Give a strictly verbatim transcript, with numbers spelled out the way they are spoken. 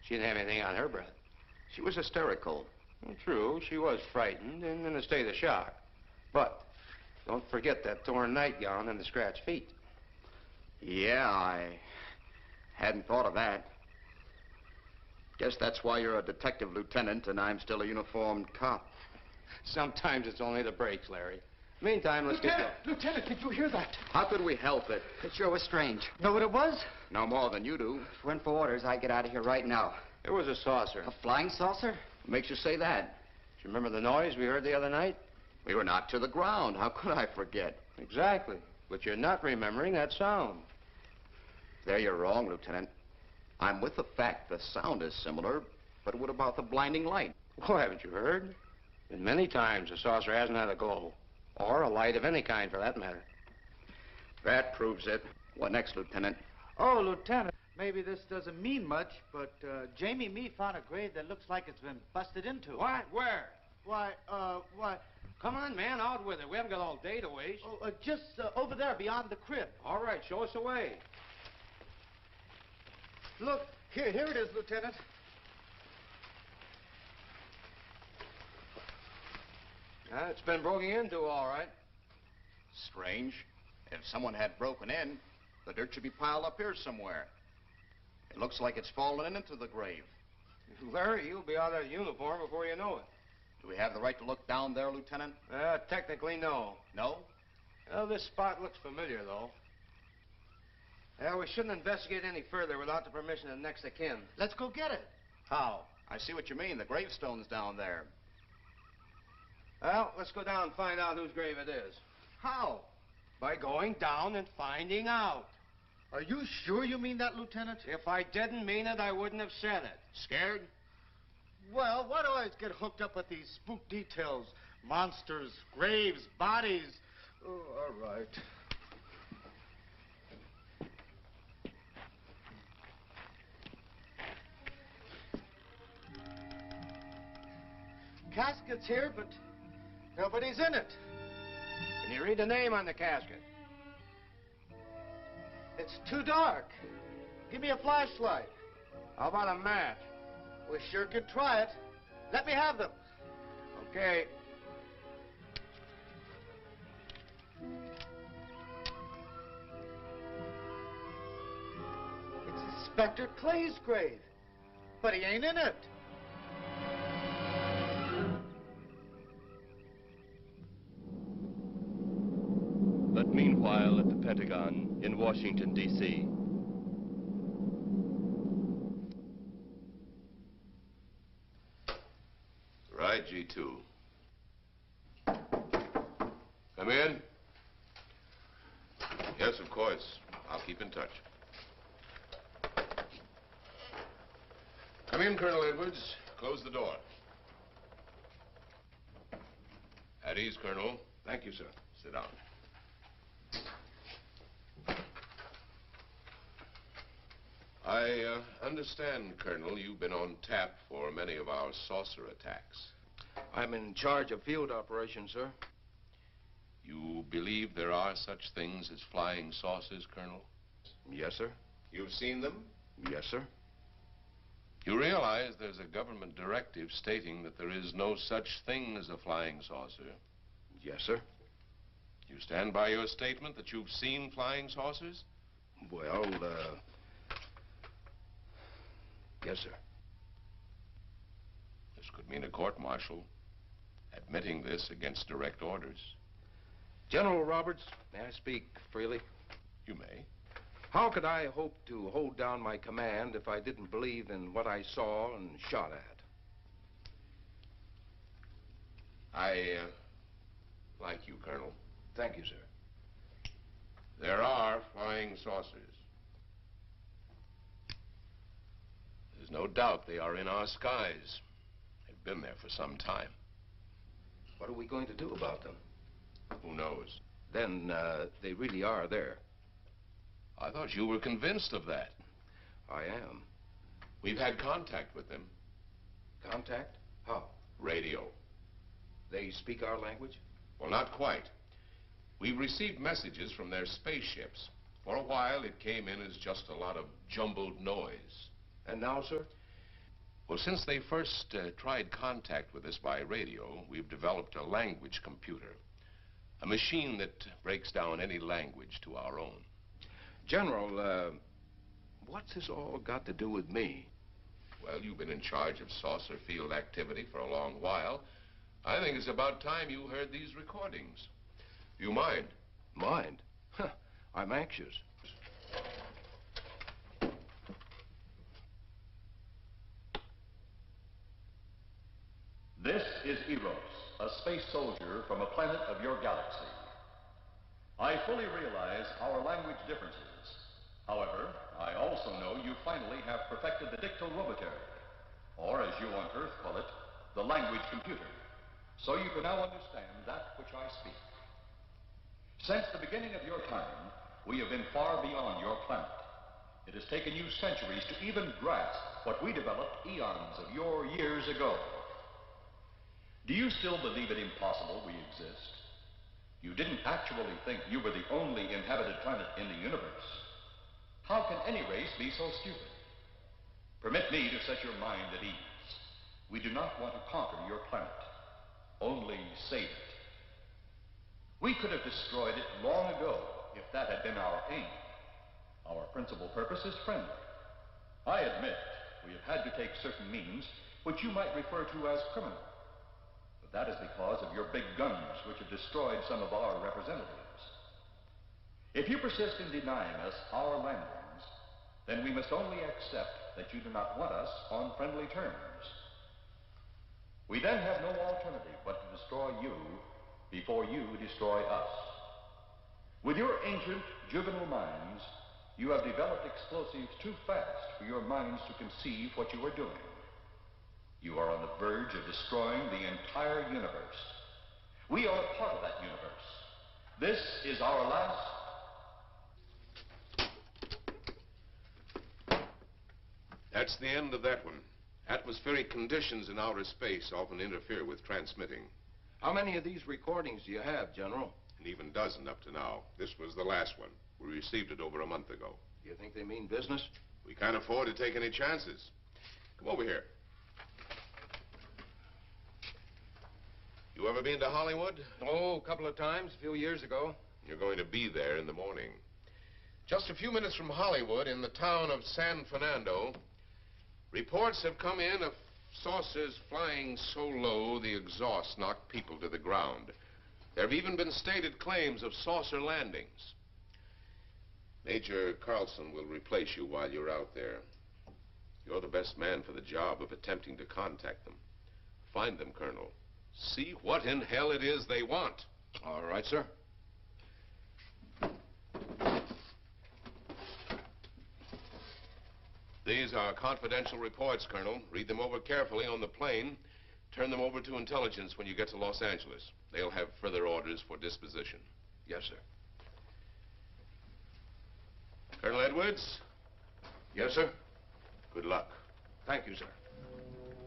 She didn't have anything on her breath. She was hysterical. Well, true, she was frightened and in a state of shock. But don't forget that torn nightgown and the scratched feet. Yeah, I hadn't thought of that. Guess that's why you're a detective lieutenant and I'm still a uniformed cop. Sometimes it's only the breaks, Larry. Meantime, let's Lieutenant, get... Lieutenant, did you hear that? How could we help it? It sure was strange. Know what it was? No more than you do. If it went for orders, I'd get out of here right now. It was a saucer. A flying saucer? What makes you say that? Do you remember the noise we heard the other night? We were knocked to the ground. How could I forget? Exactly. But you're not remembering that sound. There you're wrong, Lieutenant. I'm with the fact the sound is similar, but what about the blinding light? Oh, haven't you heard? Been many times the saucer hasn't had a glow. Or a light of any kind, for that matter. That proves it. What next, Lieutenant? Oh, Lieutenant, maybe this doesn't mean much, but uh, Jamie Mee found a grave that looks like it's been busted into. What? Where? Why, uh, what? Come on, man, out with it. We haven't got all day to waste. Oh, uh, just uh, over there beyond the crib. All right, show us the way. Look, here, here it is, Lieutenant. Uh, it's been broken into, all right. Strange. If someone had broken in, the dirt should be piled up here somewhere. It looks like it's fallen into the grave. Larry, you'll be out of uniform before you know it. Do we have the right to look down there, Lieutenant? Uh, technically, no. No? Well, this spot looks familiar, though. Yeah, we shouldn't investigate any further without the permission of next of kin. Let's go get it. How? I see what you mean. The gravestone's down there. Well, let's go down and find out whose grave it is. How? By going down and finding out. Are you sure you mean that, Lieutenant? If I didn't mean it, I wouldn't have said it. Scared? Well, why do I always get hooked up with these spook details? Monsters, graves, bodies. Oh, all right. Casket's here, but nobody's in it. Can you read the name on the casket? It's too dark. Give me a flashlight. How about a match? We sure could try it. Let me have them. Okay. It's Inspector Clay's grave, but he ain't in it. But meanwhile, at the Pentagon in Washington, D C Right, G two. Come in. Yes, of course. I'll keep in touch. Come in, Colonel Edwards. Close the door. At ease, Colonel. Thank you, sir. Sit down. I uh, understand, Colonel, you've been on tap for many of our saucer attacks. I'm in charge of field operations, sir. You believe there are such things as flying saucers, Colonel? Yes, sir. You've seen them? Yes, sir. You realize there's a government directive stating that there is no such thing as a flying saucer? Yes, sir. You stand by your statement that you've seen flying saucers? Well, uh... yes, sir. This could mean a court-martial, admitting this against direct orders. General Roberts, may I speak freely? You may. How could I hope to hold down my command if I didn't believe in what I saw and shot at? I, uh, like you, Colonel. Thank you, sir. There are flying saucers. There's no doubt they are in our skies. They've been there for some time. What are we going to do about them? Who knows? Then, uh, they really are there. I thought you were convinced of that. I am. We've had contact with them. Contact? How? Radio. They speak our language? Well, not quite. We've received messages from their spaceships. For a while, it came in as just a lot of jumbled noise. And now, sir? Well, since they first uh, tried contact with us by radio, we've developed a language computer. A machine that breaks down any language to our own. General, uh, what's this all got to do with me? Well, you've been in charge of saucer field activity for a long while. I think it's about time you heard these recordings. Do you mind? Mind? Huh, I'm anxious. This is Eros, a space soldier from a planet of your galaxy. I fully realize our language differences. However, I also know you finally have perfected the dictorobotery, or as you on Earth call it, the language computer. So you can now understand that which I speak. Since the beginning of your time, we have been far beyond your planet. It has taken you centuries to even grasp what we developed eons of your years ago. Do you still believe it impossible we exist? You didn't actually think you were the only inhabited planet in the universe. How can any race be so stupid? Permit me to set your mind at ease. We do not want to conquer your planet, only save it. We could have destroyed it long ago if that had been our aim. Our principal purpose is friendly. I admit we have had to take certain means which you might refer to as criminal. But that is because of your big guns, which have destroyed some of our representatives. If you persist in denying us our landings, then we must only accept that you do not want us on friendly terms. We then have no alternative but to destroy you before you destroy us. With your ancient, juvenile minds, you have developed explosives too fast for your minds to conceive what you are doing. You are on the verge of destroying the entire universe. We are a part of that universe. This is our last... That's the end of that one. Atmospheric conditions in outer space often interfere with transmitting. How many of these recordings do you have, General? An even dozen up to now. This was the last one. We received it over a month ago. Do you think they mean business? We can't afford to take any chances. Come over here. You ever been to Hollywood? Oh, a couple of times, a few years ago. You're going to be there in the morning. Just a few minutes from Hollywood, in the town of San Fernando, reports have come in of saucers flying so low the exhaust knocked people to the ground. There have even been stated claims of saucer landings. Major Carlson will replace you while you're out there. You're the best man for the job of attempting to contact them. Find them, Colonel. See what in hell it is they want. All right, sir. These are confidential reports, Colonel. Read them over carefully on the plane. Turn them over to intelligence when you get to Los Angeles. They'll have further orders for disposition. Yes, sir. Colonel Edwards? Yes, sir. Good luck. Thank you, sir.